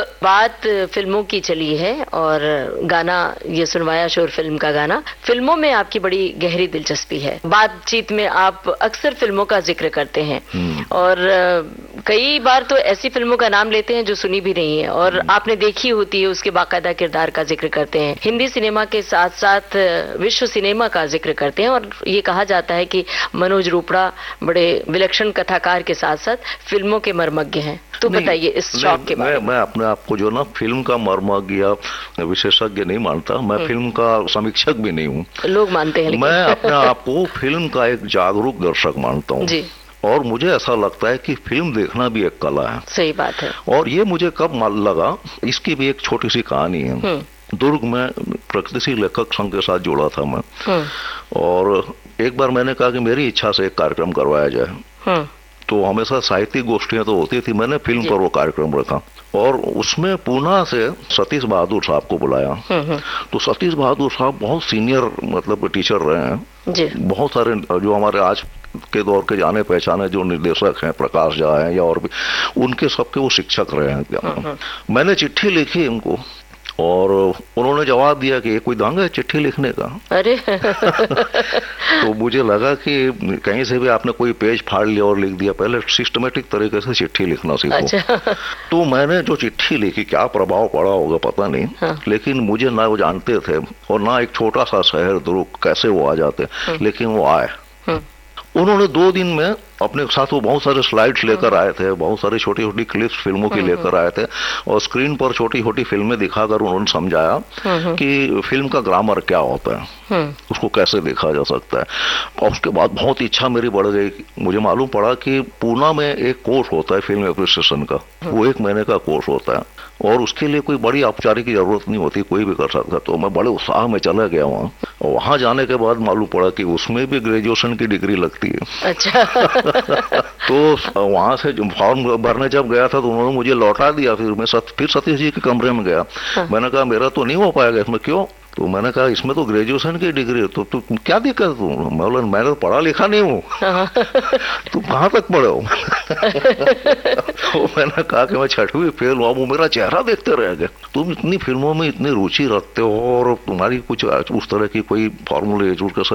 बात फिल्मों की चली है और गाना ये सुनवाया शोर फिल्म का गाना, फिल्मों में आपकी बड़ी गहरी दिलचस्पी है। बातचीत में आप अक्सर फिल्मों का जिक्र करते हैं और कई बार तो ऐसी फिल्मों का नाम लेते हैं जो सुनी भी नहीं है और आपने देखी होती है, उसके बाकायदा किरदार का जिक्र करते हैं। हिंदी सिनेमा के साथ साथ विश्व सिनेमा का जिक्र करते हैं और ये कहा जाता है कि मनोज रूपड़ा बड़े विलक्षण कथाकार के साथ साथ फिल्मों के मर्मज्ञ हैं। तो बताइए इस शौक के बारे में। मैं अपने आप को जो ना फिल्म का मर्मज्ञ या विशेषज्ञ नहीं मानता, मैं फिल्म का समीक्षक भी नहीं हूँ। लोग मानते हैं मैं अपने आप को फिल्म का एक जागरूक दर्शक मानता हूँ और मुझे ऐसा लगता है कि फिल्म देखना भी एक कला है। सही बात है। और ये मुझे कब लगा, इसकी भी एक छोटी सी कहानी है। दुर्ग में प्रगतिशील लेखक संघ के साथ जुड़ा था मैं और एक बार मैंने कहा कि मेरी इच्छा से एक कार्यक्रम करवाया जाए। तो हमेशा साहित्यिक गोष्ठियां तो होती थी, मैंने फिल्म पर वो कार्यक्रम रखा और उसमें पूना से सतीश बहादुर साहब को बुलाया। तो सतीश बहादुर साहब बहुत सीनियर मतलब टीचर रहे हैं। बहुत सारे जो हमारे आज के दौर के जाने पहचाने जो निर्देशक हैं, प्रकाश झा हैं या और भी, उनके सबके वो शिक्षक रहे हैं। मैंने चिट्ठी लिखी उनको और उन्होंने जवाब दिया कि ये कोई दंग है चिट्ठी लिखने का। अरे तो मुझे लगा कि कहीं से भी आपने कोई पेज फाड़ लिया और लिख दिया, पहले सिस्टमेटिक तरीके से चिट्ठी लिखना सीखो। अच्छा। तो मैंने जो चिट्ठी लिखी, क्या प्रभाव पड़ा होगा पता नहीं, लेकिन मुझे ना वो जानते थे और ना एक छोटा सा शहर दुर्ग कैसे वो आ जाते, लेकिन वो आए। उन्होंने 2 दिन में अपने साथ वो बहुत सारे स्लाइड्स लेकर आए थे, बहुत सारी छोटी छोटी क्लिप्स फिल्मों की लेकर आए थे और स्क्रीन पर छोटी छोटी फिल्में दिखाकर उन्होंने समझाया कि फिल्म का ग्रामर क्या होता है, उसको कैसे देखा जा सकता है। और उसके बाद बहुत इच्छा मेरी बढ़ गई। मुझे मालूम पड़ा कि पूना में एक कोर्स होता है फिल्म एप्रिसिएशन का, वो 1 महीने का कोर्स होता है और उसके लिए कोई बड़ी औपचारिक की जरूरत नहीं होती, कोई भी कर सकता। तो मैं बड़े उत्साह में चला गया वहाँ और वहाँ जाने के बाद मालूम पड़ा कि उसमें भी ग्रेजुएशन की डिग्री लगती है। अच्छा। तो वहां से जो फॉर्म भरने जब गया था तो उन्होंने मुझे लौटा दिया। फिर मैं फिर सतीश जी के कमरे में गया। मैंने कहा मेरा तो नहीं हो पाएगा इसमें। क्यों? तो मैंने कहा इसमें तो ग्रेजुएशन की डिग्री है। तो क्या दिक्कत है? मैंने तो पढ़ा लिखा नहीं हूँ। तुम कहाँ तक पढ़े हो? तो मैंने कहा कि मैं 6वीं फेल हुआ। वो मेरा चेहरा देखते रह गए। तुम इतनी फिल्मों में इतनी रुचि रखते हो और तुम्हारी कुछ उस तरह की कोई फॉर्मल एजुकेशन